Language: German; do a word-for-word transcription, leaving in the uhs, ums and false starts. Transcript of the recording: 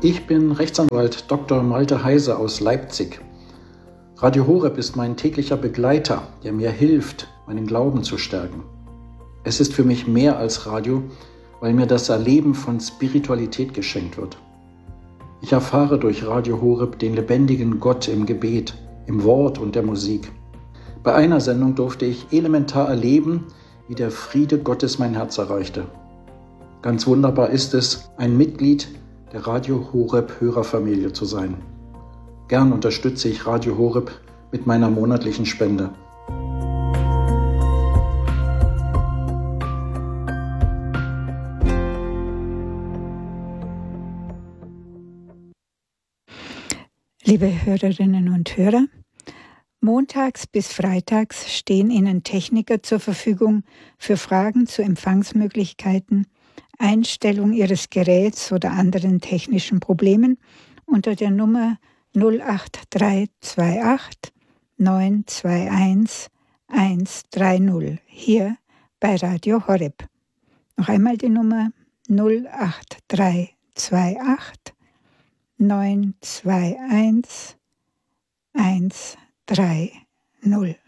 Ich bin Rechtsanwalt Doktor Malte Heise aus Leipzig. Radio Horeb ist mein täglicher Begleiter, der mir hilft, meinen Glauben zu stärken. Es ist für mich mehr als Radio, weil mir das Erleben von Spiritualität geschenkt wird. Ich erfahre durch Radio Horeb den lebendigen Gott im Gebet, im Wort und der Musik. Bei einer Sendung durfte ich elementar erleben, wie der Friede Gottes mein Herz erreichte. Ganz wunderbar ist es, ein Mitglied der Radio Horeb Hörerfamilie zu sein. Gern unterstütze ich Radio Horeb mit meiner monatlichen Spende. Liebe Hörerinnen und Hörer, montags bis freitags stehen Ihnen Techniker zur Verfügung für Fragen zu Empfangsmöglichkeiten, Einstellung Ihres Geräts oder anderen technischen Problemen unter der Nummer null acht drei zwei acht neun zwei eins eins drei null hier bei Radio Horeb. Noch einmal die Nummer null acht drei zwei acht neun zwei eins eins drei null.